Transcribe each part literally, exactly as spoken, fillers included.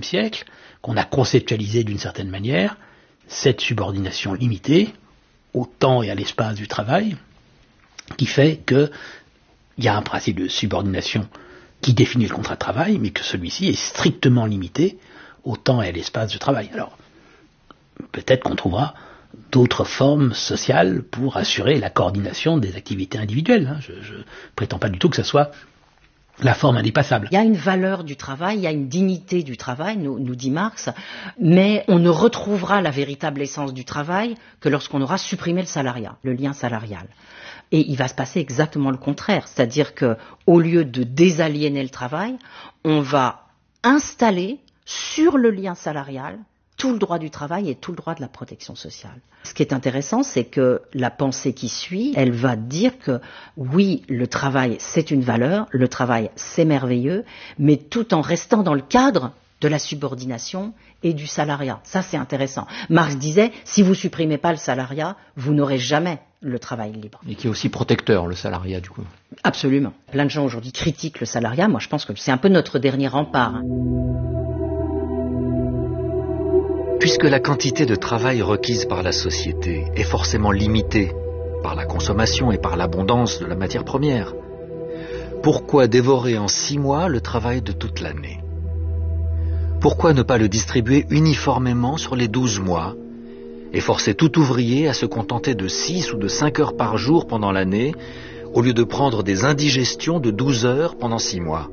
siècle qu'on a conceptualisé d'une certaine manière cette subordination limitée au temps et à l'espace du travail, qui fait qu'il y a un principe de subordination qui définit le contrat de travail, mais que celui-ci est strictement limité au temps et à l'espace du travail. Alors, peut-être qu'on trouvera d'autres formes sociales pour assurer la coordination des activités individuelles. Je ne prétends pas du tout que ce soit la forme indépassable. Il y a une valeur du travail, il y a une dignité du travail, nous, nous dit Marx, mais on ne retrouvera la véritable essence du travail que lorsqu'on aura supprimé le salariat, le lien salarial. Et il va se passer exactement le contraire, c'est-à-dire qu'au lieu de désaliéner le travail, on va installer sur le lien salarial tout le droit du travail et tout le droit de la protection sociale. Ce qui est intéressant, c'est que la pensée qui suit, elle va dire que oui, le travail c'est une valeur, le travail c'est merveilleux, mais tout en restant dans le cadre de la subordination et du salariat. Ça c'est intéressant. Marx disait, si vous supprimez pas le salariat, vous n'aurez jamais le travail libre. Et qui est aussi protecteur, le salariat du coup. Absolument. Plein de gens aujourd'hui critiquent le salariat, moi je pense que c'est un peu notre dernier rempart. Hein. Puisque la quantité de travail requise par la société est forcément limitée par la consommation et par l'abondance de la matière première, pourquoi dévorer en six mois le travail de toute l'année? Pourquoi ne pas le distribuer uniformément sur les douze mois et forcer tout ouvrier à se contenter de six ou de cinq heures par jour pendant l'année au lieu de prendre des indigestions de douze heures pendant six mois?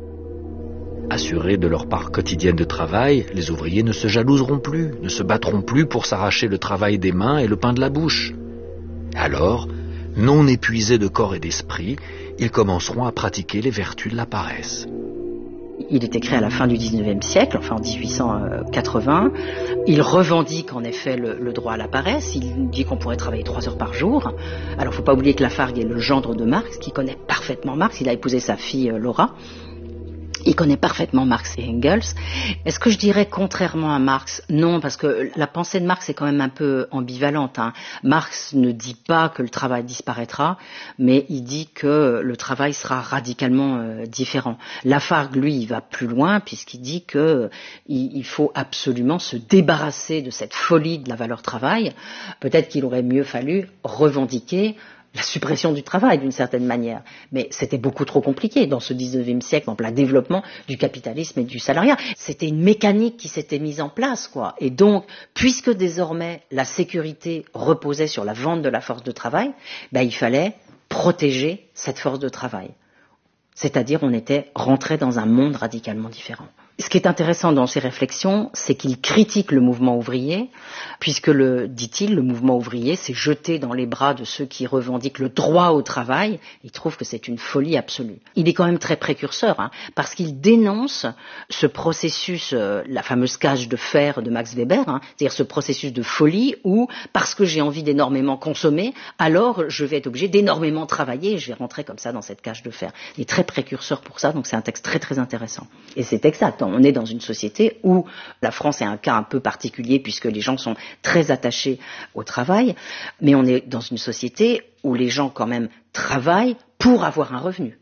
Assurés de leur part quotidienne de travail, les ouvriers ne se jalouseront plus, ne se battront plus pour s'arracher le travail des mains et le pain de la bouche. Alors, non épuisés de corps et d'esprit, ils commenceront à pratiquer les vertus de la paresse. Il est écrit à la fin du dix-neuvième siècle, enfin en dix-huit cent quatre-vingts. Il revendique en effet le, le droit à la paresse. Il dit qu'on pourrait travailler trois heures par jour. Alors il ne faut pas oublier que Lafargue est le gendre de Marx, qui connaît parfaitement Marx. Il a épousé sa fille euh, Laura. Il connaît parfaitement Marx et Engels. Est-ce que je dirais contrairement à Marx? Non, parce que la pensée de Marx est quand même un peu ambivalente. Hein. Marx ne dit pas que le travail disparaîtra, mais il dit que le travail sera radicalement euh, différent. Lafargue, lui, il va plus loin puisqu'il dit que euh, il, il faut absolument se débarrasser de cette folie de la valeur travail. Peut-être qu'il aurait mieux fallu revendiquer la suppression du travail d'une certaine manière. Mais c'était beaucoup trop compliqué dans ce dix-neuvième siècle, en plein développement du capitalisme et du salariat. C'était une mécanique qui s'était mise en place, quoi. Et donc, puisque désormais la sécurité reposait sur la vente de la force de travail, ben, il fallait protéger cette force de travail. C'est-à-dire, on était rentré dans un monde radicalement différent. Ce qui est intéressant dans ces réflexions, c'est qu'il critique le mouvement ouvrier, puisque, le, dit-il, le mouvement ouvrier s'est jeté dans les bras de ceux qui revendiquent le droit au travail. Il trouve que c'est une folie absolue. Il est quand même très précurseur, hein, parce qu'il dénonce ce processus, euh, la fameuse cage de fer de Max Weber, hein, c'est-à-dire ce processus de folie où, parce que j'ai envie d'énormément consommer, alors je vais être obligé d'énormément travailler et je vais rentrer comme ça dans cette cage de fer. Il est très précurseur pour ça, donc c'est un texte très très intéressant. Et c'est exact. On est dans une société où la France est un cas un peu particulier puisque les gens sont très attachés au travail, mais on est dans une société où les gens quand même travaillent pour avoir un revenu.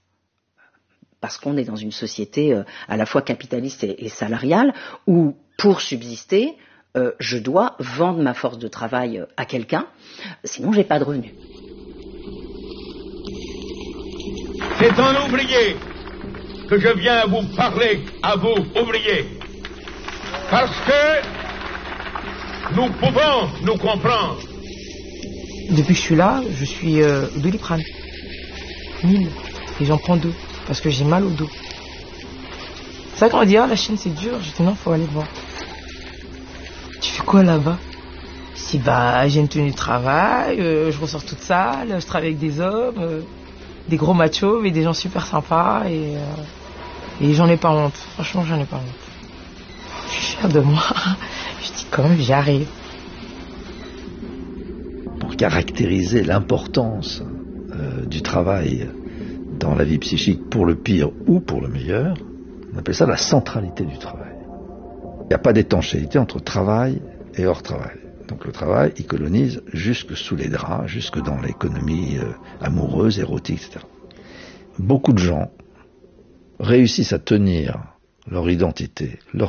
Parce qu'on est dans une société euh, à la fois capitaliste et, et salariale où pour subsister, euh, je dois vendre ma force de travail à quelqu'un, sinon j'ai pas de revenu. C'est un ouvrier que je viens vous parler, à vous, ouvriers, parce que nous pouvons nous comprendre. Depuis que je suis là, je suis euh, Doliprane. mille. Et j'en prends deux, parce que j'ai mal au dos. C'est ça qu'on dit, ah, la chaîne c'est dur. J'ai dit non, faut aller voir. Tu fais quoi là-bas? Si bah, j'ai une tenue de travail, euh, je ressors toute sale, je travaille avec des hommes, euh, des gros machos, mais des gens super sympas et... Euh, Et j'en ai pas honte, franchement j'en ai pas honte. Je suis fière de moi, je dis quand même j'y arrive. Pour caractériser l'importance euh, du travail dans la vie psychique pour le pire ou pour le meilleur, on appelle ça la centralité du travail. Il n'y a pas d'étanchéité entre travail et hors travail. Donc le travail, il colonise jusque sous les draps, jusque dans l'économie euh, amoureuse, érotique, et cetera. Beaucoup de gens réussissent à tenir leur identité, leur